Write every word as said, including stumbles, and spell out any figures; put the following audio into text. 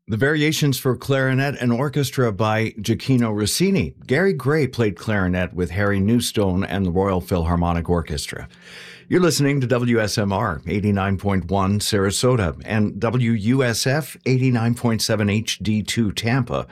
The Variations for Clarinet and Orchestra by Gioacchino Rossini. Gary Gray played clarinet with Harry Newstone and the Royal Philharmonic Orchestra. You're listening to W S M R eighty-nine point one Sarasota and W U S F eighty-nine point seven H D two Tampa.